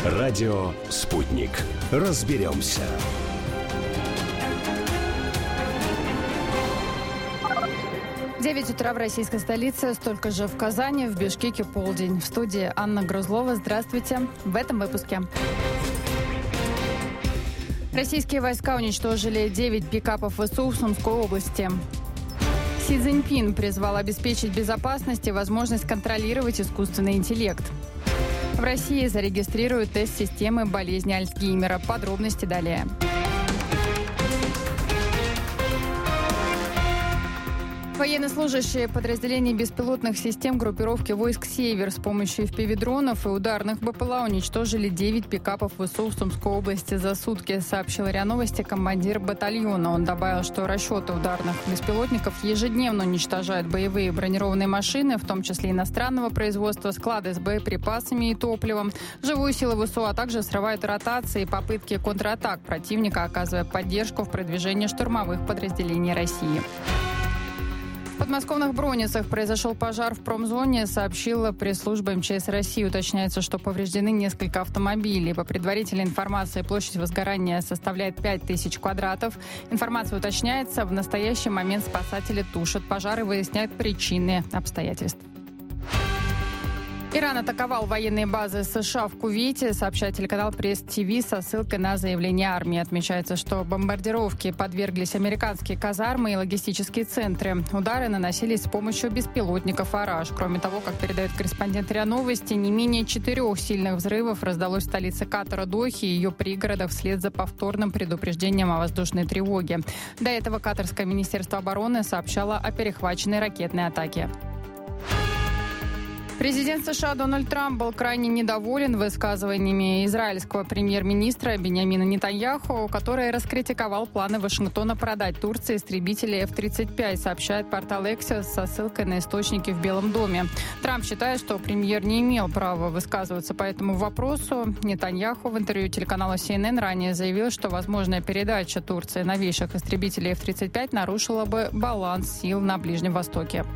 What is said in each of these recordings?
Радио «Спутник». Разберемся. В 9 утра в российской столице, столько же в Казани, в Бишкеке полдень. В студии Анна Грузлова. Здравствуйте. В этом выпуске. Российские войска уничтожили 9 пикапов ВСУ в Сумской области. Си Цзиньпин призвал обеспечить безопасность и возможность контролировать искусственный интеллект. В России зарегистрируют тест системы болезни Альцгеймера. Подробности далее. Военнослужащие подразделений беспилотных систем группировки войск «Север» с помощью FPV-дронов и ударных БПЛА уничтожили 9 пикапов ВСУ в Сумской области за сутки, сообщил РИА Новости командир батальона. Он добавил, что расчеты ударных беспилотников ежедневно уничтожают боевые бронированные машины, в том числе иностранного производства, склады с боеприпасами и топливом, живую силу ВСУ, а также срывают ротации и попытки контратак противника, оказывая поддержку в продвижении штурмовых подразделений России. В подмосковных Броницах произошел пожар в промзоне, сообщила пресс-служба МЧС России. Уточняется, что повреждены несколько автомобилей. По предварительной информации, площадь возгорания составляет 5000 квадратов. Информация уточняется. В настоящий момент спасатели тушат пожар и выясняют причины обстоятельств. Иран атаковал военные базы США в Кувейте, сообщает телеканал Пресс-ТВ со ссылкой на заявление армии. Отмечается, что бомбардировки подверглись американские казармы и логистические центры. Удары наносились с помощью беспилотников «Араш». Кроме того, как передает корреспондент РИА Новости, не менее 4 сильных взрывов раздалось в столице Катара Дохе и ее пригородах вслед за повторным предупреждением о воздушной тревоге. До этого Катарское министерство обороны сообщало о перехваченной ракетной атаке. Президент США Дональд Трамп был крайне недоволен высказываниями израильского премьер-министра Биньямина Нетаньяху, который раскритиковал планы Вашингтона продать Турции истребители F-35, сообщает портал Axios со ссылкой на источники в Белом доме. Трамп считает, что премьер не имел права высказываться по этому вопросу. Нетаньяху в интервью телеканалу CNN ранее заявил, что возможная передача Турции новейших истребителей F-35 нарушила бы баланс сил на Ближнем Востоке.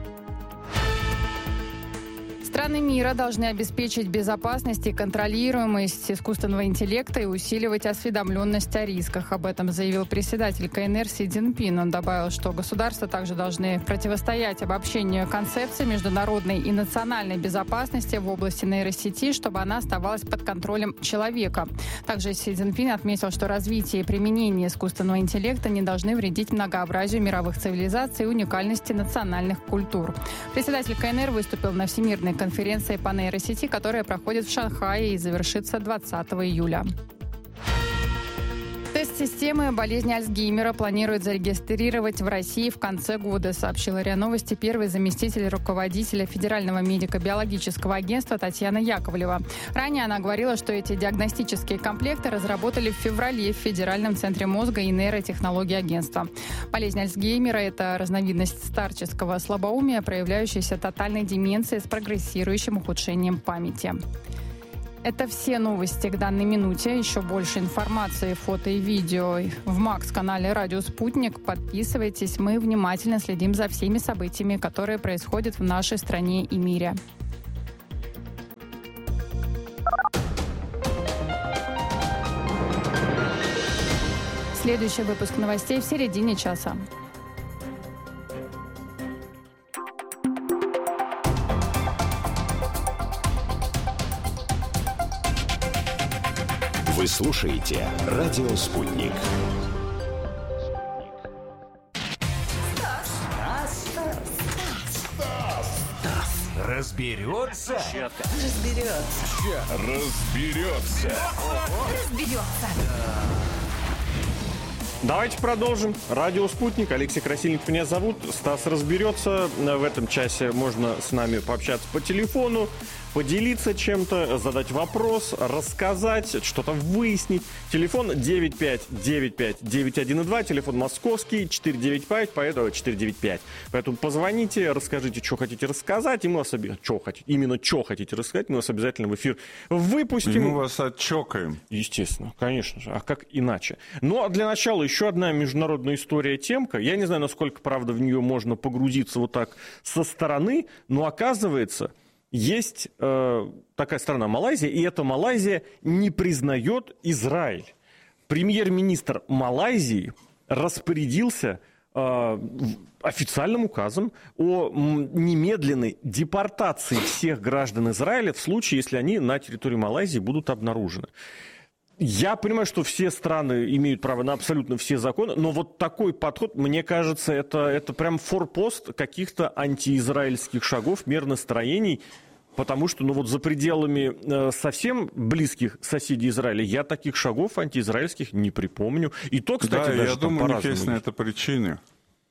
Страны мира должны обеспечить безопасность и контролируемость искусственного интеллекта и усиливать осведомленность о рисках. Об этом заявил председатель КНР Си Цзиньпин. Он добавил, что государства также должны противостоять обобщению концепций международной и национальной безопасности в области нейросети, чтобы она оставалась под контролем человека. Также Си Цзиньпин отметил, что развитие и применение искусственного интеллекта не должны вредить многообразию мировых цивилизаций и уникальности национальных культур. Председатель КНР выступил на Всемирной конференции по нейросети, которая проходит в Шанхае и завершится 20 июля. Тест системы болезни Альцгеймера планируют зарегистрировать в России в конце года, сообщила РИА Новости первый заместитель руководителя Федерального медико-биологического агентства Татьяна Яковлева. Ранее она говорила, что эти диагностические комплекты разработали в феврале в Федеральном центре мозга и нейротехнологий агентства. Болезнь Альцгеймера – это разновидность старческого слабоумия, проявляющаяся тотальной деменцией с прогрессирующим ухудшением памяти. Это все новости к данной минуте. Еще больше информации, фото и видео в МАКС-канале «Радио Спутник». Подписывайтесь. Мы внимательно следим за всеми событиями, которые происходят в нашей стране и мире. Следующий выпуск новостей в середине часа. Вы слушаете «Радио Спутник». Стас разберется. Давайте продолжим. Радио «Спутник». Алексей Красильников меня зовут. Стас разберется. В этом часе можно с нами пообщаться по телефону, поделиться чем-то, задать вопрос, рассказать, что-то выяснить. Телефон 9595-9102, телефон московский, 495, поэтому 495. Поэтому позвоните, расскажите, что хотите рассказать, и мы вас что хотите рассказать, мы вас обязательно в эфир выпустим. И мы вас отчокаем. Естественно, конечно же, а как иначе? Ну, а для начала еще одна международная история-темка. Я не знаю, насколько, правда, в нее можно погрузиться вот так со стороны, но оказывается, есть такая страна Малайзия, и эта Малайзия не признает Израиль. Премьер-министр Малайзии распорядился официальным указом о немедленной депортации всех граждан Израиля в случае, если они на территории Малайзии будут обнаружены. Я понимаю, что все страны имеют право на абсолютно все законы, но вот такой подход, мне кажется, это прям форпост каких-то антиизраильских шагов, мер настроений, потому что, ну вот за пределами совсем близких соседей Израиля я таких шагов антиизраильских не припомню. И то, кстати, да, даже я думаю, у них есть на есть. это причины.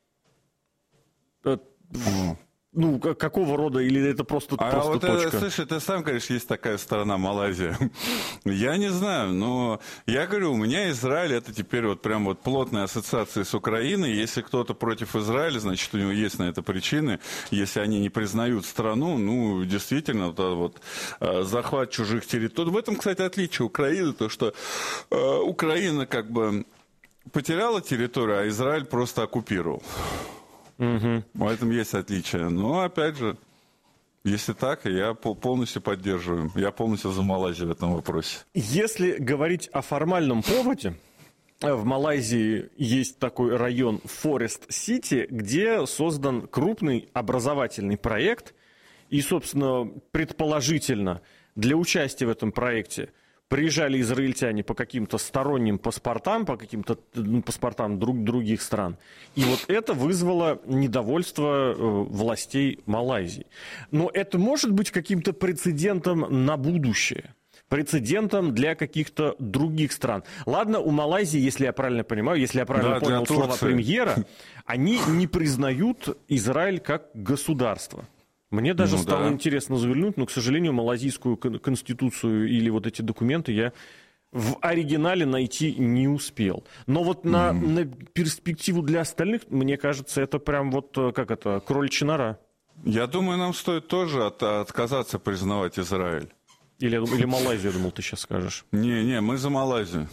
Ну, какого рода, или это просто точка? Слушай, ты сам говоришь, есть такая страна Малайзия. Я не знаю, но я говорю, у меня Израиль, это теперь вот прям вот плотная ассоциация с Украиной. Если кто-то против Израиля, значит, у него есть на это причины. Если они не признают страну, ну, действительно, вот захват чужих территорий. В этом, кстати, отличие Украины, то, что Украина как бы потеряла территорию, а Израиль просто оккупировал. Угу. В этом есть отличие. Но, опять же, если так, я полностью поддерживаю. Я полностью за Малайзию в этом вопросе. Если говорить о формальном поводе, в Малайзии есть такой район Форест-Сити, где создан крупный образовательный проект. И, собственно, предположительно, для участия в этом проекте приезжали израильтяне по каким-то сторонним паспортам, по каким-то паспортам других стран. И вот это вызвало недовольство властей Малайзии. Но это может быть каким-то прецедентом на будущее. Прецедентом для каких-то других стран. Ладно, у Малайзии, если я правильно понимаю, если я правильно понял слова премьера, они не признают Израиль как государство. Мне даже стало интересно заглянуть, но, к сожалению, малайзийскую конституцию или вот эти документы я в оригинале найти не успел. Но вот на перспективу для остальных, мне кажется, это прям вот, как это, кроличья нора. Я думаю, нам стоит тоже отказаться признавать Израиль. Или Малайзию, я думал, ты сейчас скажешь. Не, мы за Малайзию.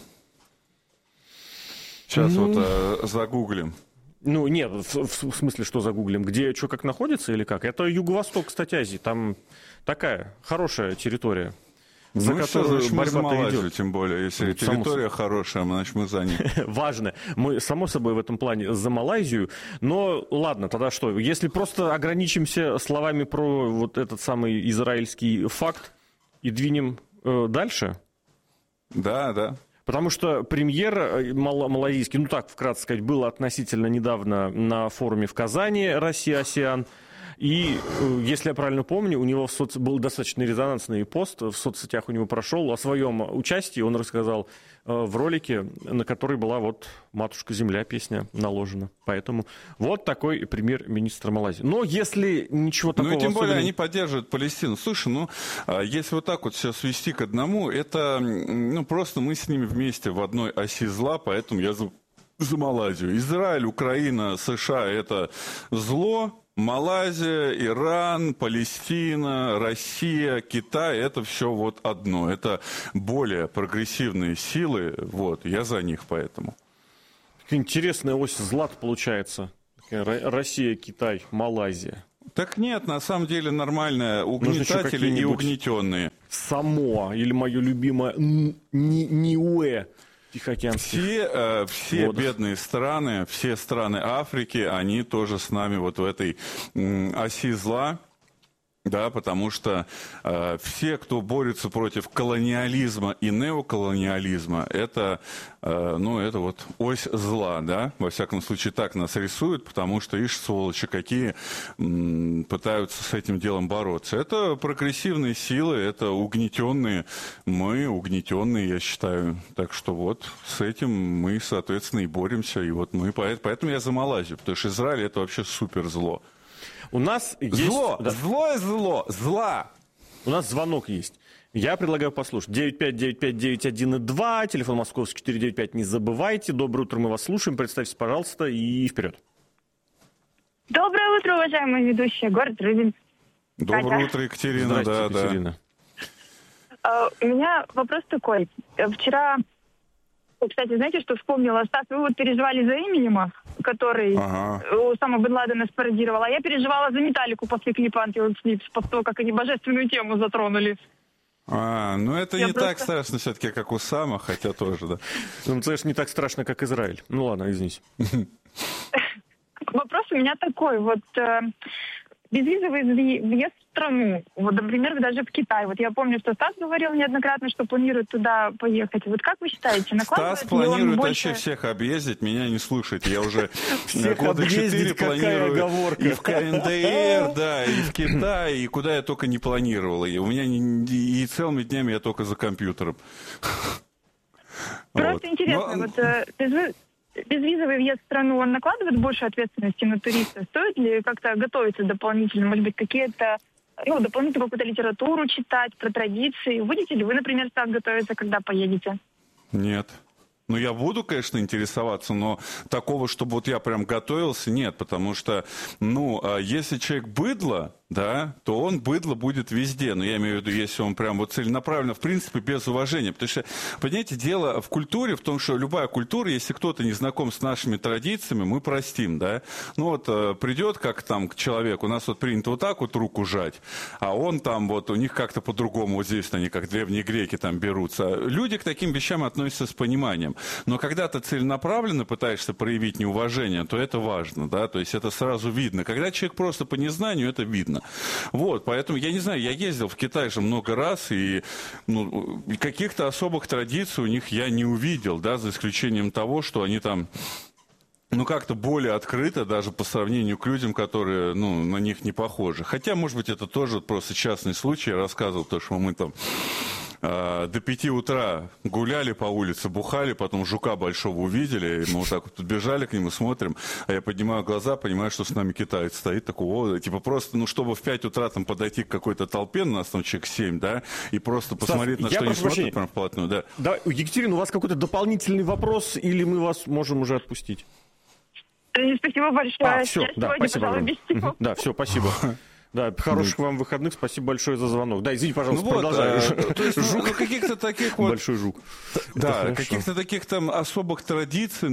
Сейчас вот загуглим. Ну, нет, в смысле, что загуглим? Где, что, как находится или как? Это юго-восток, кстати, Азии. Там такая хорошая территория, за которую борьба-то идет. Тем более, если территория хорошая, значит, мы за ней. Важно. Мы, само собой, в этом плане за Малайзию. Но ладно, тогда что? Если просто ограничимся словами про вот этот самый израильский факт и двинем дальше? Да. Потому что премьер малайзийский, ну так, вкратце сказать, был относительно недавно на форуме в Казани «Россия-АСЕАН». И, если я правильно помню, у него был достаточно резонансный пост, в соцсетях у него прошел. О своем участии он рассказал в ролике, на который была вот «Матушка-Земля» песня наложена. Поэтому вот такой премьер-министр Малайзии. Но если ничего такого... Ну и тем более они поддерживают Палестину. Слушай, если вот так вот все свести к одному, это, просто мы с ними вместе в одной оси зла, поэтому я за Малайзию. Израиль, Украина, США – это зло. Малайзия, Иран, Палестина, Россия, Китай – это все вот одно. Это более прогрессивные силы, я за них поэтому. Интересная ось зла получается. Россия, Китай, Малайзия. Так нет, на самом деле нормальные угнетатели и угнетенные. Самоа или мое любимое Ниуэ. Все бедные страны, все страны Африки, они тоже с нами вот в этой оси зла, да, потому что все, кто борется против колониализма и неоколониализма, это вот ось зла, да, во всяком случае так нас рисуют, потому что, ишь, сволочи какие пытаются с этим делом бороться. Это прогрессивные силы, это угнетенные, мы угнетенные, я считаю. Так что вот с этим мы, соответственно, и боремся, и вот мы, поэтому я за Малайзию, потому что Израиль это вообще супер зло. У нас есть... Зла! У нас звонок есть. Я предлагаю послушать. 9595912, телефон московский 495, не забывайте. Доброе утро, мы вас слушаем. Представьтесь, пожалуйста, и вперед. Доброе утро, уважаемые ведущие. Город Рыбин. Доброе утро, Екатерина. Здравствуйте, Екатерина. У меня вопрос такой. Вчера, кстати, знаете, что вспомнила? Стас, вы вот переживали за Эминема, который Усама бен Ладена спародировал. А я переживала за Металлику после клипа Until It Sleeps, после того, как они божественную тему затронули. Ну это не так страшно все-таки, как Усама, хотя тоже, да. Ну, это, конечно, не так страшно, как Израиль. Ну ладно, извините. Вопрос у меня такой. Вот безвизовый въезд в страну, вот, например, даже в Китай. Вот я помню, что Стас говорил неоднократно, что планирует туда поехать. Вот как вы считаете, накладывает Стас планирует больше... вообще всех объездить, меня не слушайте. Я уже всех года 4 планирую и в КНДР, да, и в Китай, и куда я только не планировал. И у меня и целыми днями я только за компьютером. Просто интересно, безвизовый въезд в страну, он накладывает больше ответственности на туриста? Стоит ли как-то готовиться дополнительно? Может быть, какие-то, дополнительную какую-то литературу читать про традиции? Будете ли вы, например, так готовиться, когда поедете? Нет. Ну, я буду, конечно, интересоваться, но такого, чтобы вот я прям готовился, нет. Потому что, если человек быдло, да, то он быдло будет везде. Но я имею в виду, если он прям вот целенаправленно, в принципе, без уважения. Потому что, понимаете, дело в культуре, в том, что любая культура, если кто-то не знаком с нашими традициями, мы простим, да. Ну вот придет как там к человеку, у нас вот принято вот так вот руку жать, а он там вот, у них как-то по-другому, вот здесь они, как древние греки, там берутся. Люди к таким вещам относятся с пониманием. Но когда ты целенаправленно пытаешься проявить неуважение, то это важно, да, то есть это сразу видно. Когда человек просто по незнанию, это видно. Вот, поэтому, я не знаю, я ездил в Китай же много раз, и каких-то особых традиций у них я не увидел, да, за исключением того, что они там, как-то более открыто, даже по сравнению к людям, которые, на них не похожи. Хотя, может быть, это тоже просто частный случай, я рассказывал то, что мы там до 5 утра гуляли по улице, бухали, потом жука большого увидели, и мы вот так вот подбежали к нему, смотрим, а я поднимаю глаза, понимаю, что с нами китаец стоит, такого, типа просто, чтобы в 5 утра там подойти к какой-то толпе, у нас там человек 7, да, и просто посмотреть, на что они смотрят прям вплотную, да. Да, Екатерина, у вас какой-то дополнительный вопрос, или мы вас можем уже отпустить? Спасибо большое. Все, да, спасибо. Да, все, спасибо. Да, хороших вам выходных, спасибо большое за звонок. Да, извините, пожалуйста, продолжай. То есть, каких-то таких вот... Большой жук. Да, каких-то таких там особых традиций,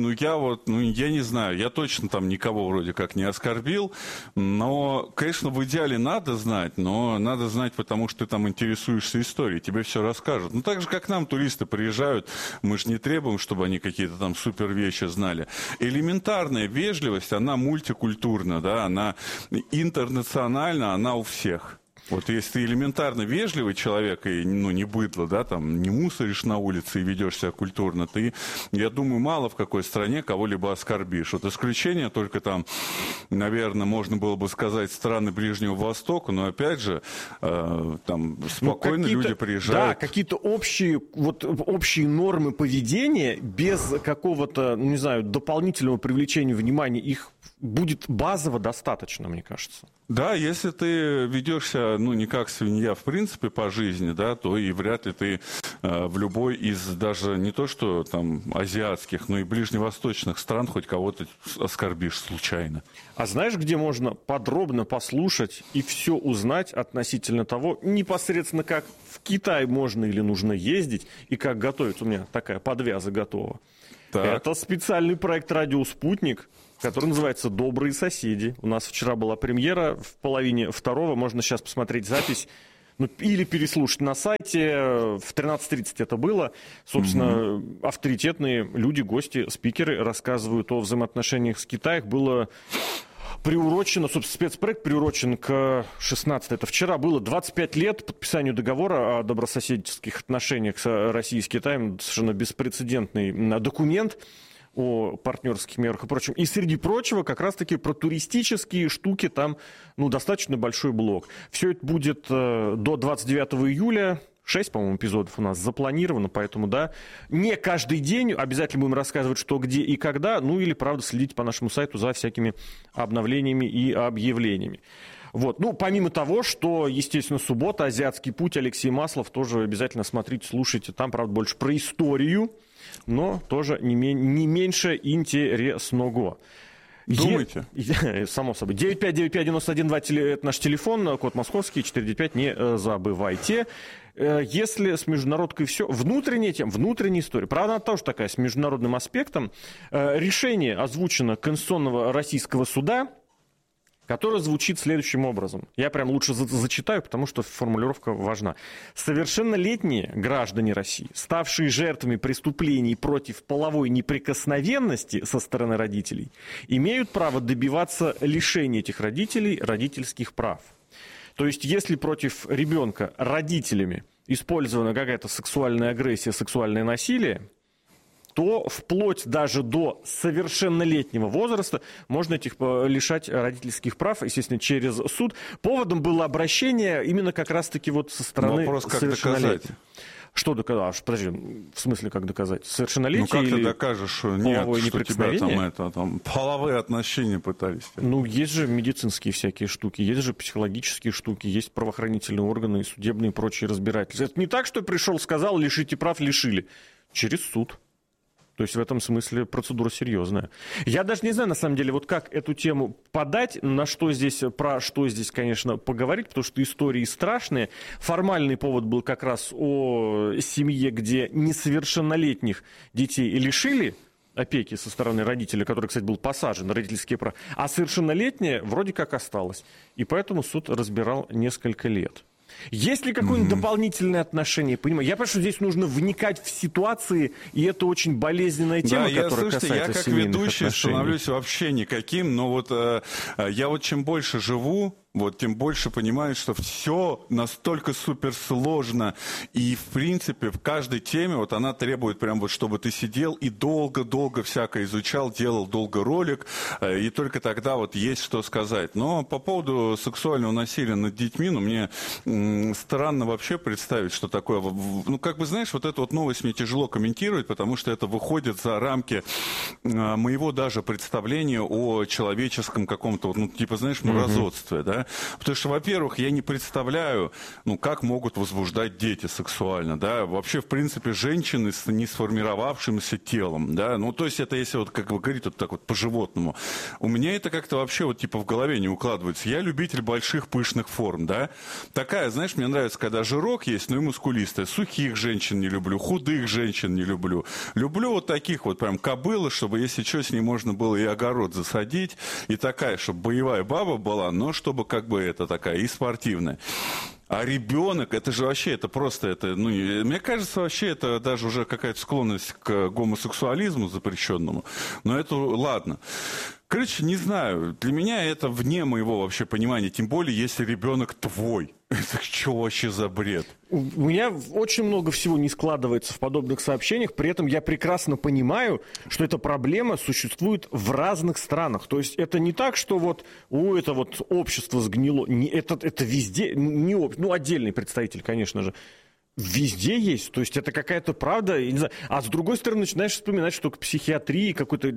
я не знаю, я точно там никого вроде как не оскорбил, но, конечно, в идеале надо знать, но надо знать, потому что ты там интересуешься историей, тебе все расскажут. Так же, как нам туристы приезжают, мы же не требуем, чтобы они какие-то там супер вещи знали. Элементарная вежливость, она мультикультурна, да, она интернациональна, она у всех. Вот если ты элементарно вежливый человек и не быдло, да, там, не мусоришь на улице и ведешь себя культурно, ты, я думаю, мало в какой стране кого-либо оскорбишь. Вот исключение только там, наверное, можно было бы сказать, страны Ближнего Востока, но опять же, там спокойно люди приезжают. Да, какие-то общие нормы поведения без какого-то, не знаю, дополнительного привлечения внимания, их будет базово достаточно, мне кажется. Да, если ты ведешься, не как свинья, в принципе, по жизни, да, то и вряд ли ты в любой из даже не то что там азиатских, но и ближневосточных стран хоть кого-то оскорбишь случайно. А знаешь, где можно подробно послушать и все узнать относительно того, непосредственно как в Китай можно или нужно ездить, и как готовить? У меня такая подвяза готова. Так. Это специальный проект «Радио Спутник», который называется «Добрые соседи». У нас вчера была премьера, в половине второго, можно сейчас посмотреть запись, или переслушать на сайте, в 13:30 это было. Собственно, авторитетные люди, гости, спикеры рассказывают о взаимоотношениях с Китаем. Было приурочено, собственно, спецпроект приурочен к 16, это вчера было 25 лет подписанию договора о добрососедских отношениях с Россией и с Китаем, совершенно беспрецедентный документ о партнерских мерах и прочем. И среди прочего, как раз-таки про туристические штуки там, достаточно большой блок. Все это будет до 29 июля. 6, по-моему, эпизодов у нас запланировано, поэтому, да, не каждый день обязательно будем рассказывать, что, где и когда, или, правда, следите по нашему сайту за всякими обновлениями и объявлениями. Вот. Помимо того, что, естественно, суббота, «Азиатский путь», Алексей Маслов, тоже обязательно смотрите, слушайте. Там, правда, больше про историю, но тоже не меньше интересного. Думайте. Само собой. 9595192 это наш телефон, код московский, 495, не забывайте. Если с международкой все, внутренняя тема, внутренняя история. Правда, она тоже такая, с международным аспектом. Решение озвучено Конституционного российского суда, которое звучит следующим образом. Я прям лучше зачитаю, потому что формулировка важна. Совершеннолетние граждане России, ставшие жертвами преступлений против половой неприкосновенности со стороны родителей, имеют право добиваться лишения этих родителей родительских прав. То есть, если против ребенка родителями использована какая-то сексуальная агрессия, сексуальное насилие, то вплоть даже до совершеннолетнего возраста можно этих лишать родительских прав, естественно, через суд. Поводом было обращение именно как раз-таки вот со стороны совершеннолетних. Что доказать? Подожди, в смысле, как доказать? Совершеннолетие как или ты докажешь, что нет, что тебя там половые отношения пытались? Ну, есть же медицинские всякие штуки, есть же психологические штуки, есть правоохранительные органы и судебные и прочие разбирательства. Это не так, что пришел, сказал, лишите прав, лишили. Через суд. То есть в этом смысле процедура серьезная. Я даже не знаю, на самом деле, вот как эту тему подать, про что здесь, конечно, поговорить, потому что истории страшные. Формальный повод был как раз о семье, где несовершеннолетних детей лишили опеки со стороны родителя, который, кстати, был посажен на родительские права, а совершеннолетняя вроде как осталась. И поэтому суд разбирал несколько лет. Есть ли какое-нибудь дополнительное отношение? Понимаю, я понимаю, что здесь нужно вникать в ситуации, и это очень болезненная тема, которая касается семейных отношений. Я как ведущий становлюсь вообще никаким, но вот я вот чем больше живу, вот тем больше понимаю, что все настолько суперсложно, и в принципе в каждой теме вот она требует прям вот, чтобы ты сидел и долго-долго всякое изучал, делал долго ролик, и только тогда вот есть что сказать. Но по поводу сексуального насилия над детьми, ну мне странно вообще представить, что такое. Ну как бы знаешь, вот эту вот новость мне тяжело комментировать, потому что это выходит за рамки моего даже представления о человеческом каком-то, вот, ну типа знаешь, мразотстве, да. Потому что, во-первых, я не представляю, ну, как могут возбуждать дети сексуально, да, вообще, в принципе, женщины с не сформировавшимся телом, да, ну, то есть это если вот, как вы говорите, вот так вот по-животному. У меня это как-то вообще вот типа в голове не укладывается. Я любитель больших пышных форм, да, такая, знаешь, мне нравится, когда жирок есть, но и мускулистая. Сухих женщин не люблю, худых женщин не люблю. Люблю вот таких вот прям кобылы, чтобы, если что, с ней можно было и огород засадить, и такая, чтобы боевая баба была, но чтобы как бы это такая и спортивная. А ребенок, это же вообще, это просто, это, ну, мне кажется, вообще это даже уже какая-то склонность к гомосексуализму запрещенному. Но это ладно. Короче, не знаю, для меня это вне моего вообще понимания, тем более, если ребенок твой. Это что вообще за бред? У меня очень много всего не складывается в подобных сообщениях, при этом я прекрасно понимаю, что эта проблема существует в разных странах. То есть это не так, что вот, это вот общество сгнило, это везде, ну, отдельный представитель, конечно же. Везде есть, то есть это какая-то правда, я не знаю. А с другой стороны начинаешь вспоминать, что к психиатрии какой-то,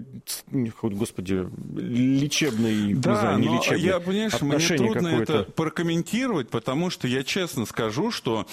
господи, лечебный, да, не знаю, не но лечебный, я, понимаешь, мне трудно это прокомментировать, потому что я честно скажу, что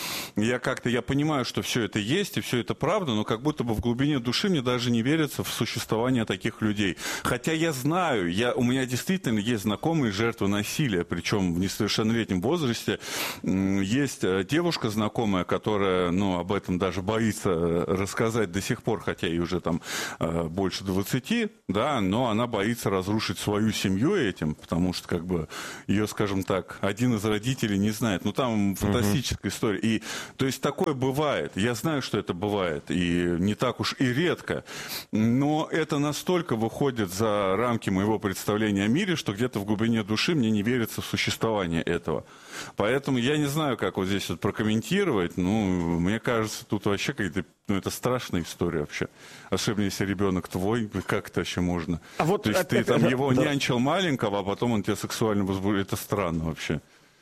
я понимаю, что все это есть и все это правда, но как будто бы в глубине души мне даже не верится в существование таких людей. Хотя я знаю, у меня действительно есть знакомые жертвы насилия, причем в несовершеннолетнем возрасте. Есть девушка знакомая, которая, ну, об этом даже боится рассказать до сих пор, хотя ей уже там больше 20, да, но она боится разрушить свою семью этим, потому что, как бы, ее, скажем так, один из родителей не знает. Ну, там фантастическая история. И, то есть, такое бывает. Я знаю, что это бывает, и не так уж и редко. Но это настолько выходит за рамки моего представления о мире, что где-то в глубине души мне не верится в существование этого. Поэтому я не знаю, как вот здесь вот прокомментировать. Ну, мне кажется, тут вообще какая-то, ну, это страшная история вообще. Особенно если ребенок твой, как это вообще можно? А вот то есть ты там его нянчил маленького, а потом он тебя сексуально возбудил. Это странно вообще.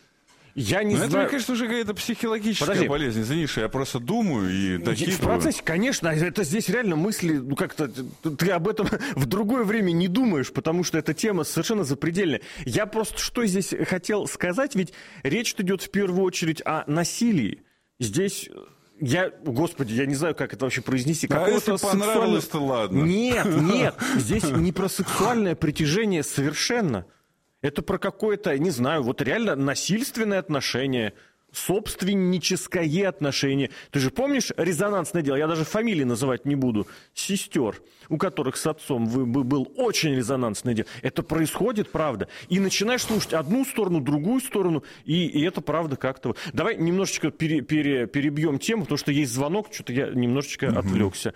Я не знаю. Это, конечно, уже какая-то психологическая болезнь. Извини, что я просто думаю и докидываю. В процессе, конечно, это здесь реально мысли, ну как-то ты об этом в другое время не думаешь, потому что эта тема совершенно запредельная. Я просто что здесь хотел сказать, ведь речь идет в первую очередь о насилии. Здесь Господи, я не знаю, как это вообще произнести. А если понравилось, то ладно. Нет, здесь не про сексуальное притяжение совершенно. Это про какое-то, не знаю, вот реально насильственное отношение, собственническое отношение. Ты же помнишь резонансное дело? Я даже фамилии называть не буду. Сестер, у которых с отцом был очень резонансное дело. Это происходит, правда. И начинаешь слушать одну сторону, другую сторону, и это правда как-то... Давай немножечко перебьем тему, потому что есть звонок, что-то я немножечко отвлекся.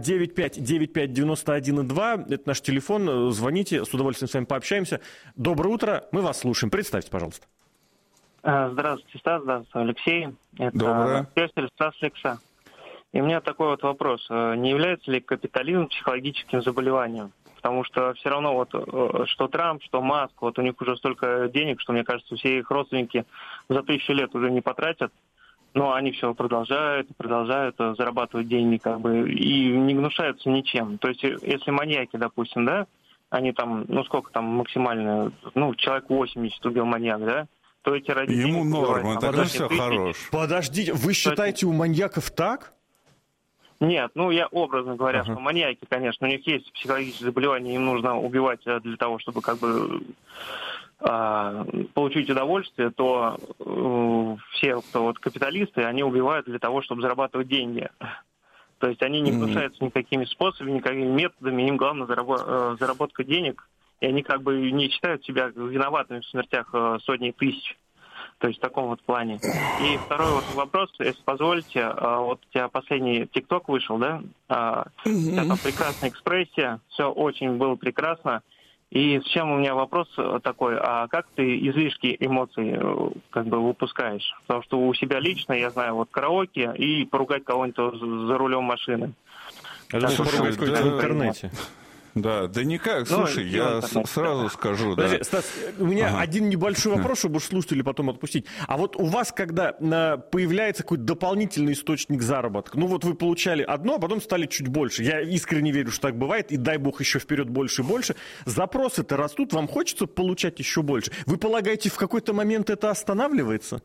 9595951-2, это наш телефон. Звоните, с удовольствием с вами пообщаемся. Доброе утро, мы вас слушаем. Представьте, пожалуйста. Здравствуйте, Стас, здравствуйте, Алексей. Доброе. Это писатель Стас Лекса. И у меня такой вот вопрос. Не является ли капитализм психологическим заболеванием? Потому что все равно вот что Трамп, что Маск, вот у них уже столько денег, что, мне кажется, все их родственники за 1000 лет уже не потратят. Но они все продолжают зарабатывать деньги, как бы, и не гнушаются ничем. То есть, если маньяки, допустим, да, они там, сколько там максимально, человек 80 убил маньяк, да, то эти родители... Ему норма, тогда все хорош. Подождите, вы считаете у маньяков так? Нет, я образно говоря, что маньяки, конечно, у них есть психологические заболевания, им нужно убивать для того, чтобы как бы получить удовольствие, то все, кто вот капиталисты, они убивают для того, чтобы зарабатывать деньги. То есть они не гнушаются никакими способами, никакими методами, им главное заработка денег, и они как бы не считают себя виноватыми в смертях сотни тысяч. То есть в таком вот плане. И второй вот вопрос, если позволите, вот у тебя последний ТикТок вышел, да? У тебя там прекрасная экспрессия, все очень было прекрасно. И с чем у меня вопрос такой, а как ты излишки эмоций как бы выпускаешь? Потому что у себя лично, я знаю, вот караоке и поругать кого-нибудь за рулем машины. Я думаю, поругать в интернете. Да никак. Слушай, я сразу скажу. Подожди, Стас, у меня один небольшой вопрос, чтобы слушатели потом отпустить. А вот у вас, когда появляется какой-то дополнительный источник заработка, вот вы получали одно, а потом стали чуть больше. Я искренне верю, что так бывает, и дай бог еще вперед больше и больше. Запросы-то растут, вам хочется получать еще больше. Вы полагаете, в какой-то момент это останавливается?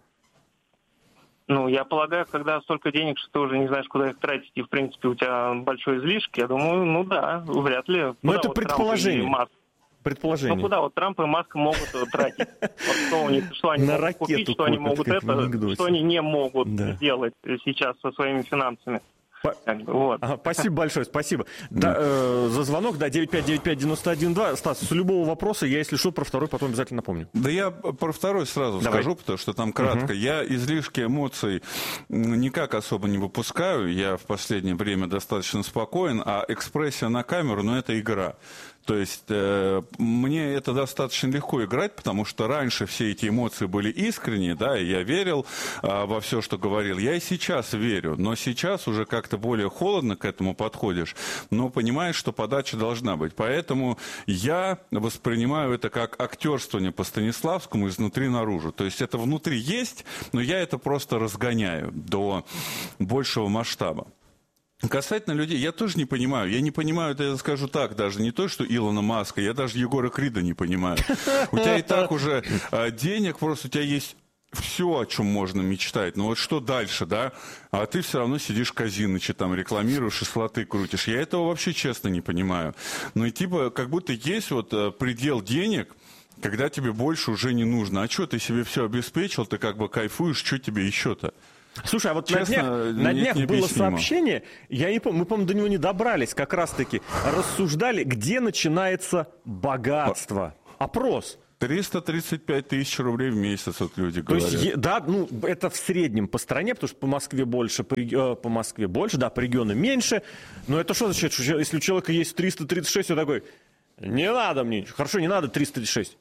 Я полагаю, когда столько денег, что ты уже не знаешь, куда их тратить, и, в принципе, у тебя большой излишек, я думаю, да, вряд ли. Но это вот предположение. Предположение. Куда вот Трамп и Маск могут тратить? Что они могут купить, что они могут что они не могут сделать сейчас со своими финансами. Спасибо большое, спасибо. За звонок, 9595951-2. Стас, с любого вопроса я, если что, про второй потом обязательно напомню. Да я про второй сразу скажу, потому что там кратко. Я излишки эмоций никак особо не выпускаю. Я в последнее время достаточно спокоен, а экспрессия на камеру, это игра. То есть мне это достаточно легко играть, потому что раньше все эти эмоции были искренние, да, и я верил во все, что говорил. Я и сейчас верю, но сейчас уже как-то более холодно к этому подходишь, но понимаешь, что подача должна быть. Поэтому я воспринимаю это как актерствование по Станиславскому изнутри наружу. То есть это внутри есть, но я это просто разгоняю до большего масштаба. Касательно людей, я тоже не понимаю. Я не понимаю, это я скажу так, даже не то, что Илона Маска, я даже Егора Крида не понимаю. У тебя и так уже денег, просто у тебя есть все, о чем можно мечтать. Но вот что дальше, да? А ты все равно сидишь Казиныча, там рекламируешь и слоты крутишь. Я этого вообще честно не понимаю. Ну и типа, как будто есть вот предел денег, когда тебе больше уже не нужно. А что, ты себе все обеспечил, ты как бы кайфуешь, что тебе еще-то? Слушай, а вот честно, на днях было сообщение, я не помню, мы, по-моему, до него не добрались, как раз-таки рассуждали, где начинается богатство. Опрос. 335 тысяч рублей в месяц, вот люди говорят. То есть, да, это в среднем по стране, потому что по Москве больше, по регионам меньше. Но это что значит, что если у человека есть 336, он такой... Не надо мне, хорошо, не надо 336,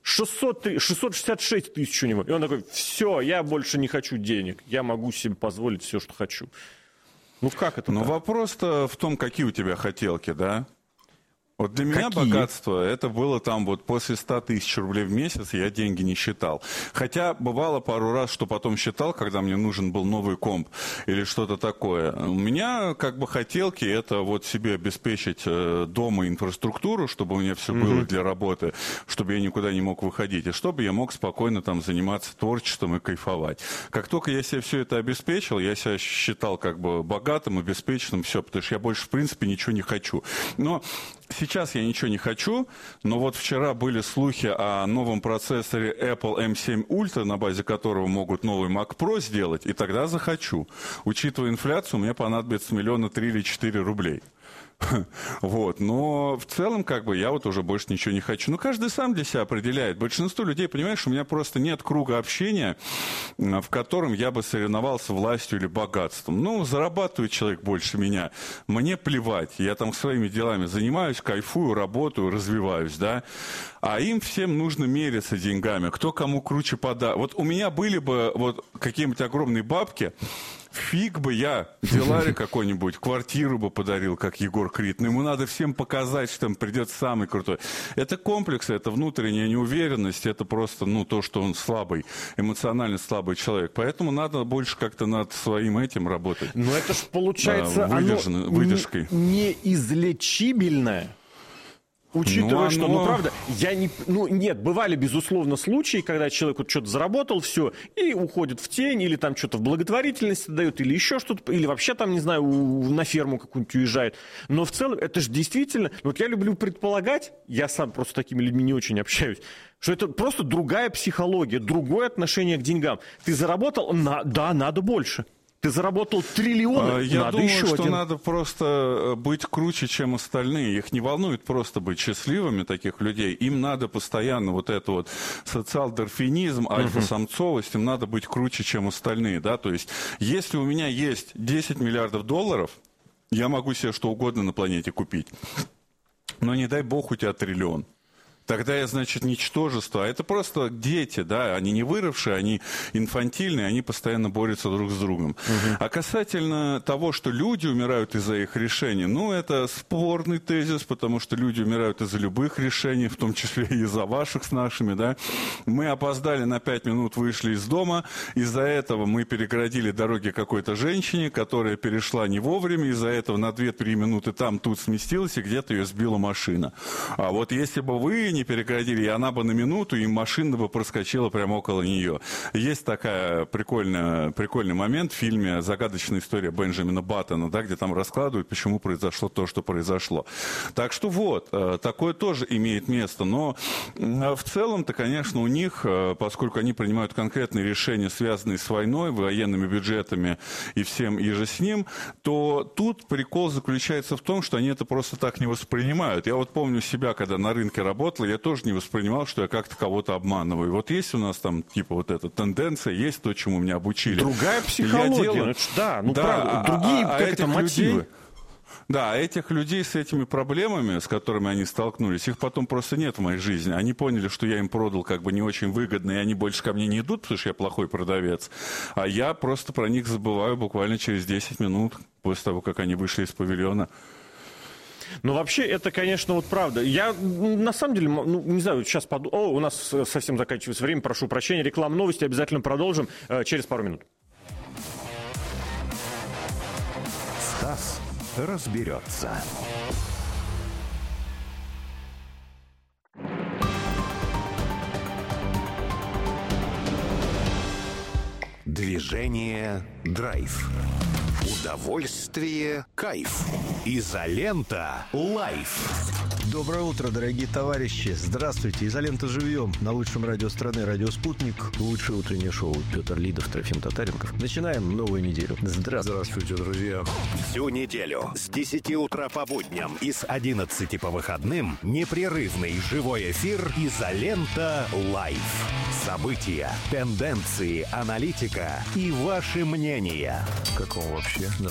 666 тысяч у него. И он такой, все, я больше не хочу денег, я могу себе позволить все, что хочу. Как это? Вопрос-то в том, какие у тебя хотелки, да? Вот для меня Какие? богатство, это было там вот после 100 тысяч рублей в месяц, я деньги не считал. Хотя бывало пару раз, что потом считал, когда мне нужен был новый комп или что-то такое. У меня как бы хотелки, это вот себе обеспечить дома инфраструктуру, чтобы у меня все было для работы, чтобы я никуда не мог выходить, и чтобы я мог спокойно там заниматься творчеством и кайфовать. Как только я себе все это обеспечил, я себя считал как бы богатым, обеспеченным, все, потому что я больше в принципе ничего не хочу. Но сейчас я ничего не хочу, но вот вчера были слухи о новом процессоре Apple M7 Ultra, на базе которого могут новый Mac Pro сделать, и тогда захочу. Учитывая инфляцию, мне понадобится 3 миллиона или 4 рублей. Вот, но в целом, как бы, я вот уже больше ничего не хочу. Но каждый сам для себя определяет. Большинство людей, понимаешь, у меня просто нет круга общения, в котором я бы соревновался властью или богатством. Ну, зарабатывает человек больше меня. Мне плевать. Я там своими делами занимаюсь, кайфую, работаю, развиваюсь, да. А им всем нужно мериться деньгами. Кто кому круче подаст. Вот у меня были бы вот какие-нибудь огромные бабки, фиг бы я Диларе какой-нибудь квартиру бы подарил, как Егор Крид. Но ему надо всем показать, что там придет самый крутой. Это комплексы, это внутренняя неуверенность, это просто, ну, то, что он слабый, эмоционально слабый человек. Поэтому надо больше как-то над своим этим работать. Но это ж получается выдержкой. Неизлечибельное. Учитывая, что, ну, правда, нет, бывали, безусловно, случаи, когда человек вот что-то заработал, все, и уходит в тень, или там что-то в благотворительности дает, или еще что-то, или вообще там, не знаю, на ферму какую-нибудь уезжает. Но в целом, это же действительно, вот я люблю предполагать, я сам просто с такими людьми не очень общаюсь, что это просто другая психология, другое отношение к деньгам. Ты заработал, да, надо больше. Ты заработал триллионы, я надо думаю, еще что один. надо просто быть круче, чем остальные. Их не волнует просто быть счастливыми, таких людей. Им надо постоянно вот это вот социал-дорфинизм, альфа-самцовость, им надо быть круче, чем остальные, да. То есть, если у меня есть 10 миллиардов долларов, я могу себе что угодно на планете купить. Но не дай бог у тебя триллион. Тогда я, значит, ничтожество. А это просто дети, да, они не выросшие, они инфантильные, они постоянно борются друг с другом. А касательно того, что люди умирают из-за их решений, ну, это спорный тезис, потому что люди умирают из-за любых решений, в том числе и из-за ваших с нашими, да. Мы опоздали на 5 минут, вышли из дома, из-за этого мы перегородили дороги какой-то женщине, которая перешла не вовремя, из-за этого на 2-3 минуты там, тут сместилась, и где-то ее сбила машина. А вот если бы вы не перегородили, и она бы на минуту, и машина бы проскочила прямо около нее. Есть такая прикольный момент в фильме «Загадочная история Бенджамина Баттона», да, где там раскладывают, почему произошло то, что произошло. Так что вот, такое тоже имеет место. Но в целом-то, конечно, у них, поскольку они принимают конкретные решения, связанные с войной, военными бюджетами и всем иже с ним, то тут прикол заключается в том, что они это просто так не воспринимают. Я вот помню себя, когда на рынке работал, я тоже не воспринимал, что я как-то кого-то обманываю. Вот есть у нас там, типа, вот эта тенденция, есть то, чему меня обучили. Другая психология. Правда, другие мотивы. Да, этих людей с этими проблемами, с которыми они столкнулись, их потом просто нет в моей жизни. Они поняли, что я им продал как бы не очень выгодно, и они больше ко мне не идут, потому что я плохой продавец. А я просто про них забываю буквально через 10 минут после того, как они вышли из павильона. Ну, вообще, это, конечно, вот правда. Я, на самом деле, не знаю, сейчас у нас совсем заканчивается время, прошу прощения. Реклама, новости, обязательно продолжим через пару минут. Стас разберется. Движение «Драйв». Удовольствие – кайф. Изолента – лайф. Доброе утро, дорогие товарищи. Здравствуйте. Изолента живьем. На лучшем радио страны «Радио Спутник». Лучшее утреннее шоу. Петр Лидов, Трофим Татаренков. Начинаем новую неделю. Здравствуйте, друзья. Всю неделю с 10 утра по будням и с 11 по выходным непрерывный живой эфир «Изолента Лайф». События, тенденции, аналитика и ваши мнения. В каком вообще?